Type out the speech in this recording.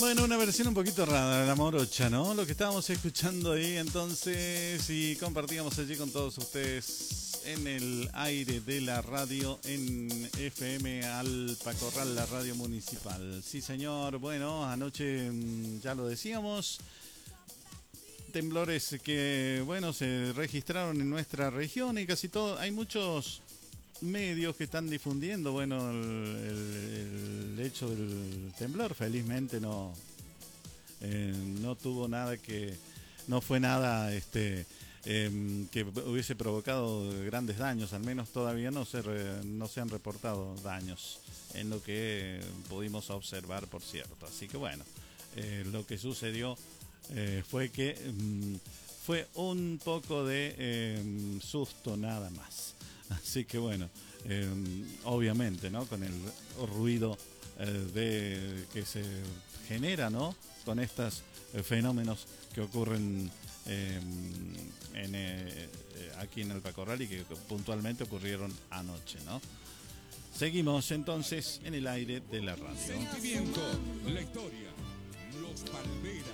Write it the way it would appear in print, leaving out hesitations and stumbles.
Bueno, una versión un poquito rara, la morocha, ¿no? Lo que estábamos escuchando ahí entonces y compartíamos allí con todos ustedes en el aire de la radio en FM Alpacorral, la radio municipal. Sí, señor. Bueno, anoche ya lo decíamos. Temblores que, bueno, se registraron en nuestra región y casi todo. Hay muchos medios que están difundiendo, bueno, el hecho del temblor. Felizmente no tuvo nada no fue nada que hubiese provocado grandes daños. Al menos todavía no se han reportado daños en lo que pudimos observar, por cierto. Así que bueno, lo que sucedió fue que fue un poco de susto nada más. Así que bueno, obviamente, ¿no? Con el ruido que se genera, ¿no? Con estos fenómenos que ocurren aquí en Alpacorral y que puntualmente ocurrieron anoche, ¿no? Seguimos entonces en el aire de la radio. Sentimiento, la historia, los Palmeras.